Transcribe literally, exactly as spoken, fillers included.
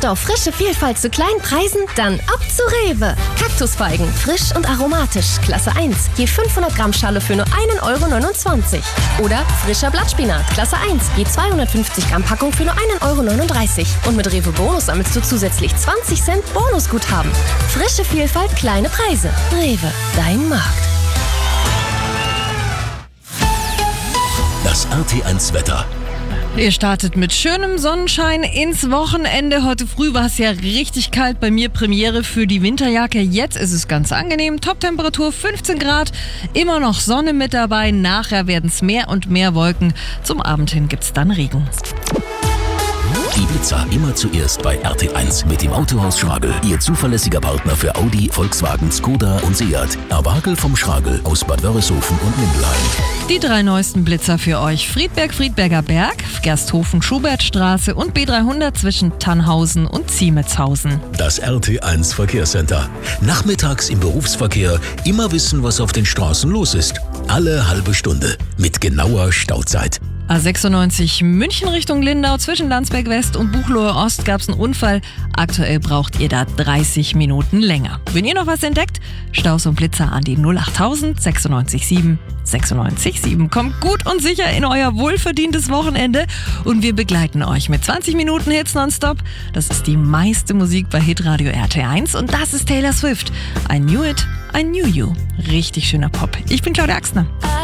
auf frische Vielfalt zu kleinen Preisen? Dann ab zu Rewe. Kaktusfeigen, frisch und aromatisch, Klasse eins. Je fünfhundert Gramm Schale für nur einen Euro neunundzwanzig. Oder frischer Blattspinat, Klasse eins. Je zweihundertfünfzig Gramm Packung für nur einen Euro neununddreißig. Und mit Rewe Bonus sammelst du zusätzlich zwanzig Cent Bonusguthaben. Frische Vielfalt, kleine Preise. Rewe, dein Markt. Das R T eins Wetter. Ihr startet mit schönem Sonnenschein ins Wochenende. Heute früh war es ja richtig kalt. Bei mir Premiere für die Winterjacke. Jetzt ist es ganz angenehm. Toptemperatur fünfzehn Grad. Immer noch Sonne mit dabei. Nachher werden es mehr und mehr Wolken. Zum Abend hin gibt es dann Regen. Die Blitzer immer zuerst bei R T eins mit dem Autohaus Schragel. Ihr zuverlässiger Partner für Audi, Volkswagen, Skoda und Seat. Erwagel vom Schragel aus Bad Wörishofen und Mindelheim. Die drei neuesten Blitzer für euch. Friedberg, Friedberger Berg, Gersthofen, Schubertstraße und B dreihundert zwischen Tannhausen und Ziemetshausen. Das R T eins Verkehrscenter. Nachmittags im Berufsverkehr immer wissen, was auf den Straßen los ist. Alle halbe Stunde mit genauer Stauzeit. A sechsundneunzig München Richtung Lindau, zwischen Landsberg West und Buchloe Ost gab es einen Unfall. Aktuell braucht ihr da dreißig Minuten länger. Wenn ihr noch was entdeckt, Staus und Blitzer an die null achttausend sechsundneunzig sieben sechsundneunzig sieben. Kommt gut und sicher in euer wohlverdientes Wochenende und wir begleiten euch mit zwanzig Minuten Hits nonstop. Das ist die meiste Musik bei Hitradio R T eins und das ist Taylor Swift. I knew it, I knew you. Richtig schöner Pop. Ich bin Claudia Axner.